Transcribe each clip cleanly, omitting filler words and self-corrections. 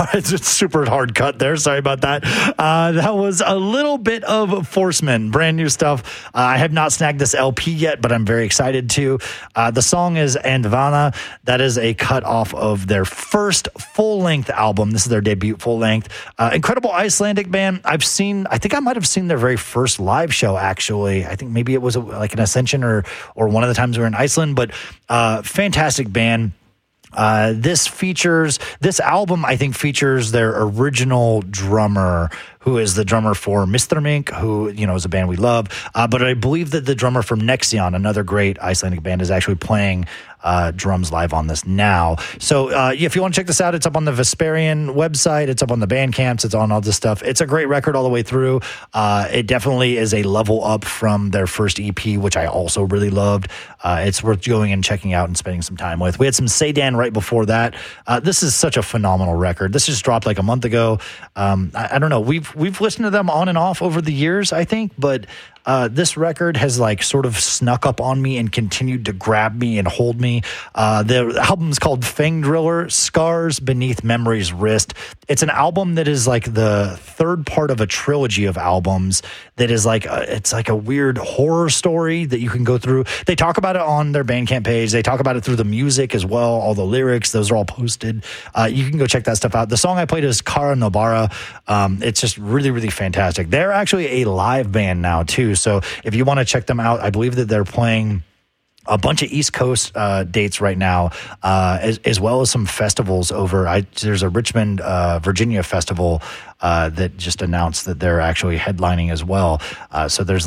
it's a super hard cut there. Sorry about that. That was a little bit of Forceman, brand new stuff. I have not snagged this LP yet, but I'm very excited to. The song is Andvana. That is a cut off of their first full-length album. This is their debut full-length. Incredible Icelandic band. I think I might have seen their very first live show, actually. I think maybe it was like an Ascension or one of the times we were in Iceland, but fantastic band. This album, I think, features their original drummer, who is the drummer for Mr. Mink, who, is a band we love. But I believe that the drummer from Nexion, another great Icelandic band, is actually playing drums live on this now. So if you want to check this out, it's up on the Vesperian website. It's up on the Bandcamps. It's on all this stuff. It's a great record all the way through. It definitely is a level up from their first EP, which I also really loved. It's worth going and checking out and spending some time with. We had some Sedan right before that. This is such a phenomenal record. This just dropped like a month ago. I don't know. We've listened to them on and off over the years, I think, but this record has sort of snuck up on me and continued to grab me and hold me. The album's called Fang Driller, Scars Beneath Memory's Wrist. It's an album that is the third part of a trilogy of albums that is it's like a weird horror story that you can go through. They talk about it on their Bandcamp page. They talk about it through the music as well. All the lyrics, those are all posted. You can go check that stuff out. The song I played is Kara Nobara. It's just really, really fantastic. They're actually a live band now too. So if you want to check them out, I believe that they're playing a bunch of East Coast dates right now, as well as some festivals over. There's a Richmond, Virginia festival that just announced that they're actually headlining as well. So there's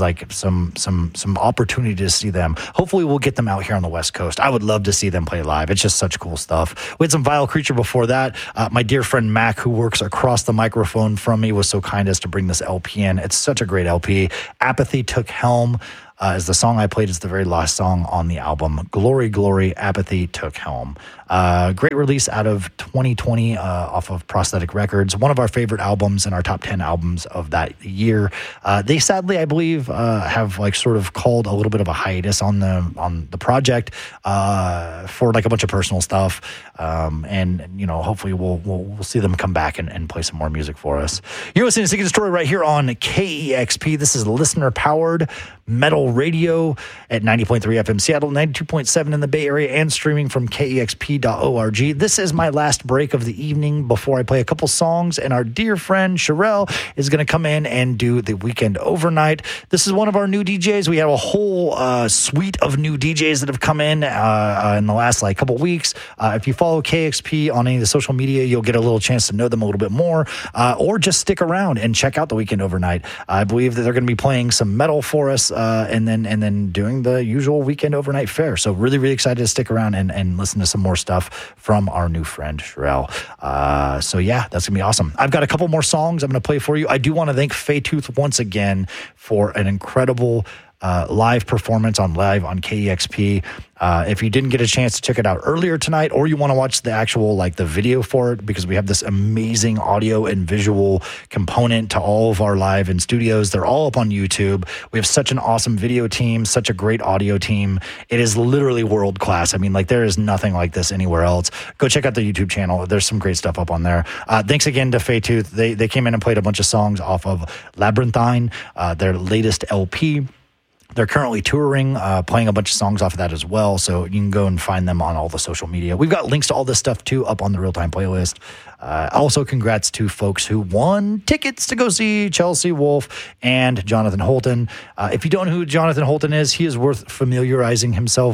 some opportunity to see them. Hopefully we'll get them out here on the West Coast. I would love to see them play live. It's just such cool stuff. We had some Vile Creature before that. My dear friend Mac, who works across the microphone from me, was so kind as to bring this LP in. It's such a great LP. Apathy Took Helm. Is the song I played. Is the very last song on the album. Glory, Glory, Apathy Took Helm. Great release out of 2020 off of Prosthetic Records. One of our favorite albums in our top 10 albums of that year. They sadly, I believe, have sort of called a little bit of a hiatus on the project for a bunch of personal stuff. And hopefully we'll see them come back and play some more music for us. You're listening to Seeking Story right here on KEXP. This is listener powered metal radio at 90.3 FM Seattle, 92.7 in the Bay Area, and streaming from KEXP.org. This is my last break of the evening before I play a couple songs, and our dear friend Sherelle is going to come in and do the weekend overnight. This is one of our new DJs. We have a whole suite of new DJs that have come in the last couple weeks. If you follow KEXP on any of the social media, you'll get a little chance to know them a little bit more, or just stick around and check out the weekend overnight. I believe that they're going to be playing some metal for us, and then doing the usual weekend overnight fare. So really, really excited to stick around and listen to some more stuff from our new friend Sherelle. So yeah, that's gonna be awesome. I've got a couple more songs I'm gonna play for you. I do want to thank Faytooth once again for an incredible live performance on KEXP. If you didn't get a chance to check it out earlier tonight, or you want to watch the actual the video for it, because we have this amazing audio and visual component to all of our live in studios. They're all up on YouTube. We have such an awesome video team, such a great audio team. It is literally world class. I mean, there is nothing like this anywhere else. Go check out the YouTube channel. There's some great stuff up on there. Thanks again to Faytooth. They came in and played a bunch of songs off of Labyrinthine, their latest LP. They're currently touring, playing a bunch of songs off of that as well, so you can go and find them on all the social media. We've got links to all this stuff, too, up on the Real-Time playlist. Also, congrats to folks who won tickets to go see Chelsea Wolfe and Jonathan Holton. If you don't know who Jonathan Holton is, he is worth familiarizing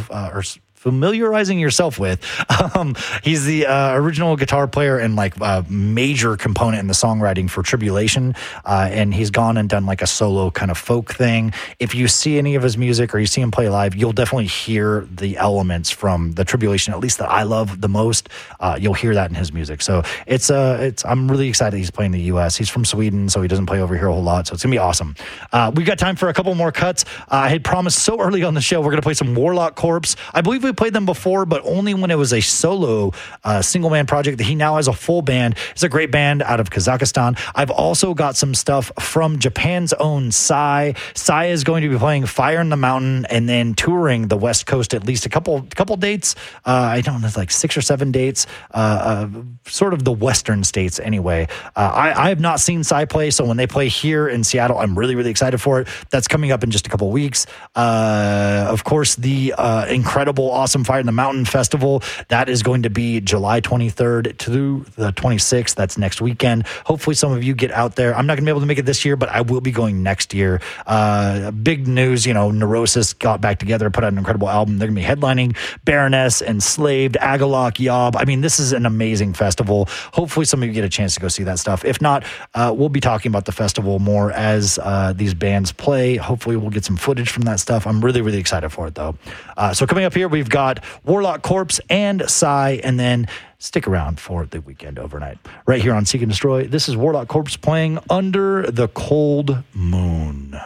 yourself with. He's the original guitar player and major component in the songwriting for Tribulation, and he's gone and done a solo kind of folk thing. If you see any of his music or you see him play live, you'll definitely hear the elements from the Tribulation, at least that I love the most. You'll hear that in his music. So I'm really excited he's playing the U.S. He's from Sweden, so he doesn't play over here a whole lot, so it's gonna be awesome. We've got time for a couple more cuts. I had promised so early on the show we're gonna play some Warlock Corpse. I believe we we played them before, but only when it was a solo single-man project. He now has a full band. It's a great band out of Kazakhstan. I've also got some stuff from Japan's own Psy. Psy is going to be playing Fire in the Mountain and then touring the West Coast at least a couple dates. I don't know, like 6 or 7 dates, sort of the Western states anyway. I have not seen Psy play, so when they play here in Seattle, I'm really, really excited for it. That's coming up in just a couple weeks. Of course, the incredible, awesome Fire in the Mountain Festival, that is going to be July 23rd to the 26th. That's next weekend. Hopefully some of you get out there. I'm not going to be able to make it this year, but I will be going next year. Big news, Neurosis got back together, put out an incredible album. They're going to be headlining Baroness, Enslaved, Agalok, Yob. I mean, this is an amazing festival. Hopefully some of you get a chance to go see that stuff. If not, we'll be talking about the festival more as these bands play. Hopefully we'll get some footage from that stuff. I'm really, really excited for it, though. So coming up here, we've got Warlock Corpse and Psy, and then stick around for the Weekend Overnight. Right here on Seek and Destroy, this is Warlock Corpse playing Under the Cold Moon.